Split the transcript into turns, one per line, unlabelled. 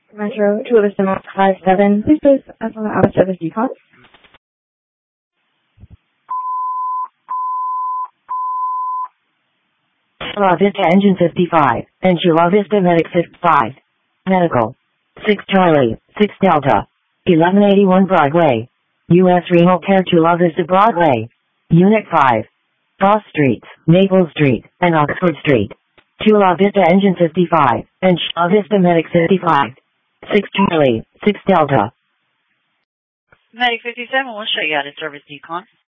Metro to Vista Max 57. Please place us on the out of service decon.
Chula Vista Engine 55, and Chula Vista Medic 55. Medical. 6 Charlie, 6 Delta. 1181 Broadway. U.S. Renal Care Chula Vista Broadway. Unit 5. Foss Streets, Maple Street, and Oxford Street. Chula Vista Engine 55, and Chula Vista Medic 55. 6 Charlie, 6 Delta.
Medic 57 will show you out of service decon.